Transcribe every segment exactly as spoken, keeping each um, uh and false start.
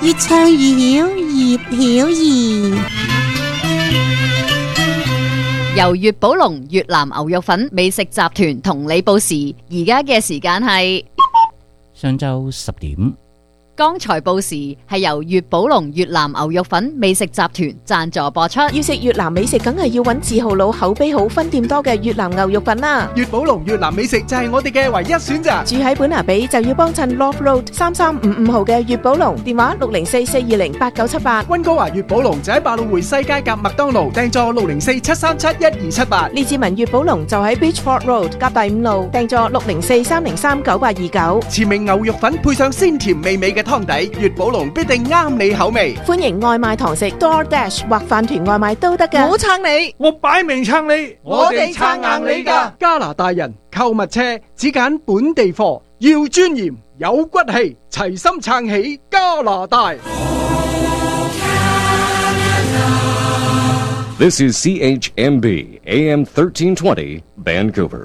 越唱越曉，越曉兒。 由粵寶龍越南牛肉粉美食集團同你報時，而家嘅時間係上晝十點。 剛才報時係由粵寶龍越南牛肉粉美食集團贊助播出。 要食越南美食，梗係要揾字號佬、口碑好、分店多嘅越南牛肉粉啦。 粵寶龍越南美食就係我哋嘅唯一選擇。 住喺本拿比就要幫襯 Love Road 三三五五號嘅粵寶龍，電話六零四四二零八九七八。 溫哥華粵寶龍就喺百老匯西街夾麥當勞，訂座六零四七三七一二七八。 列治文粵寶龍就喺 Beachford Road 夾第五路，訂座六零四三零三九八二九。 前明牛肉粉配上鮮甜美味嘅湯底，粵寶龍必定啱你口味。 歡迎外賣堂食 DoorDash 或飯團外賣都得㗎。 我撐你，我擺明撐你，我哋撐硬你㗎。加拿大人購物車只揀本地貨，要尊嚴有骨氣，齊心撐起加拿大。 This is C H M B A M thirteen twenty Vancouver。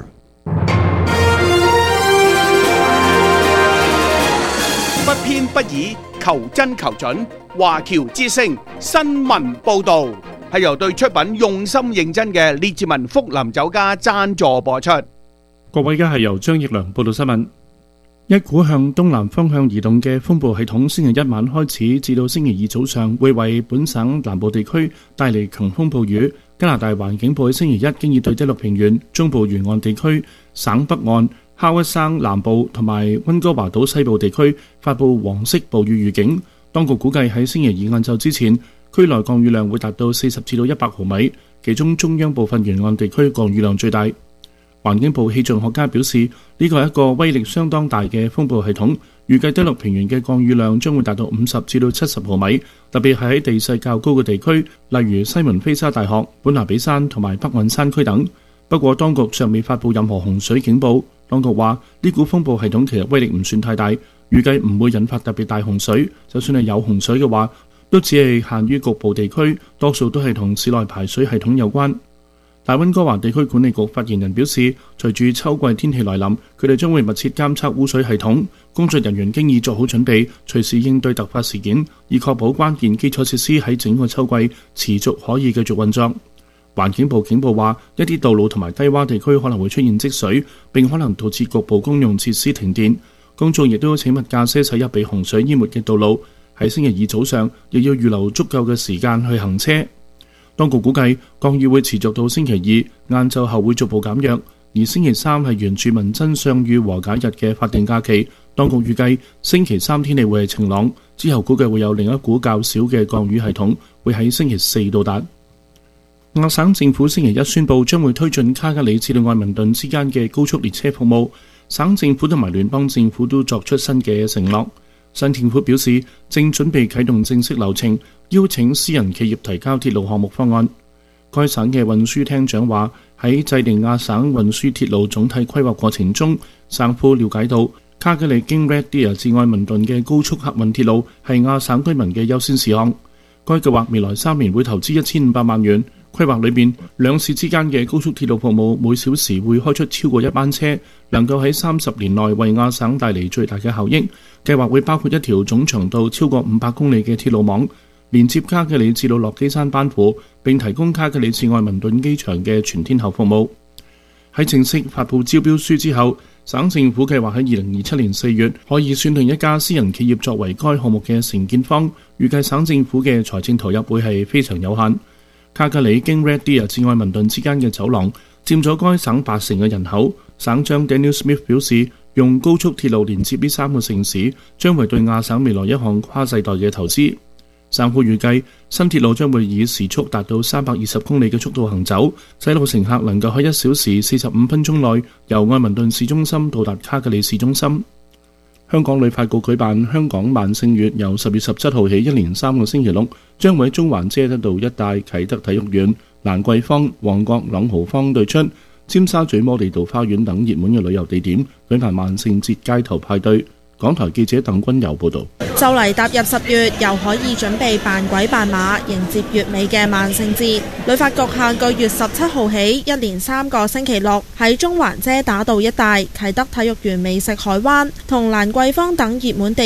不偏不倚，求真求準。華僑之聲新聞報道係由對出品用心認真嘅列治文福林酒家贊助播出。 各位，而家係由張奕良報道新聞。一股向東南方向移動嘅風暴系統，星期一晚開始至到星期二早上，會為本省南部地區帶嚟強風暴雨。加拿大環境部喺星期一經已對低陸平原、中部沿岸地區、省北岸、哈屈省南部同埋溫哥華島西部地區發布黃色暴雨預警。當局估計喺星期二晏晝之前，區內降雨量會達到四十至到一百毫米，其中中央部分沿岸地區降雨量最大。環境部氣象學家表示，呢個係一個威力相當大嘅風暴系統，預計低陸平原嘅降雨量將會達到五十至到七十毫米，特別係喺地勢較高嘅地區，例如西門菲沙大學、本拿比山同埋北岸山區等。不過，當局尚未發布任何洪水警報。當局話，呢股風暴系統其實威力唔算太大，預計唔會引發特別大洪水。就算係有洪水嘅話，都只係限於局部地區，多數都係同市內排水系統有關。大溫哥華地區管理局發言人表示，隨住秋季天氣來臨，佢哋將會密切監測污水系統，工作人員經已做好準備，隨時應對突發事件，以確保關鍵基礎設施喺整個秋季持續可以繼續運作。環境部警報話，一啲道路同埋低洼地區可能會出現積水，並可能導致局部公用設施停電。公眾亦都請勿駕駛駛入被洪水淹沒嘅道路。喺星期二早上，亦要預留足夠嘅時間去行車。當局估計降雨會持續到星期二晏晝後會逐步減弱，而星期三係原住民真相與和解日嘅法定假期。當局預計星期三天氣會係晴朗，之後估計會有另一股較少嘅降雨系統會喺星期四到達。亞省政府星期一宣布將會推進卡加里至到愛民頓之間嘅高速列車服務，省政府同埋聯邦政府都作出新嘅承諾。省政府表示正準備啟動正式流程，邀請私人企業提交鐵路項目方案。該省嘅運輸廳長話，喺制定亞省運輸鐵路總體規劃過程中，省府了解到卡加里經 Red Deer 至愛民頓嘅高速客運鐵路係亞省居民嘅優先事項。該計劃未來三年會投資一千五百萬元。規劃裏邊，兩市之間嘅高速鐵路服務每小時會開出超過一班車，能夠喺三十年內為亞省帶嚟最大嘅效益。計劃會包括一條總長度超過五百公里嘅鐵路網，連接卡加里至到落基山班夫，並提供卡加里至愛民頓機場嘅全天候服務。喺正式發布招標書之後，省政府計劃喺二零二七年四月可以選定一家私人企業作為該項目嘅承建方。預計省政府嘅財政投入會係非常有限。卡加里經 Red Deer 至愛民頓之間嘅走廊佔咗該省八成嘅人口。省長 Daniel Smith 表示，用高速鐵路連接呢三個城市，將會對亞省未來一項跨世代嘅投資。省府預計新鐵路將會以時速達到三百二十公里嘅速度行走，使到乘客能夠喺一小時四十五分鐘內由愛民頓市中心到達卡加里市中心。香港旅發局舉辦香港萬聖月，由十月十七號起一連三個星期六，將會喺中環遮德道一帶、啟德體育園、蘭桂坊、旺角朗豪坊對出、尖沙咀摩利道花園等熱門嘅旅遊地點舉辦萬聖節街頭派對。港台記者鄧君柔報道。 就嚟踏入十月，又可以準備扮鬼扮馬迎接月尾嘅萬聖節。旅發局下個月十七號起，一連三個星期六喺中環遮打道一帶、啟德體育園美食海灣同蘭桂坊等熱門地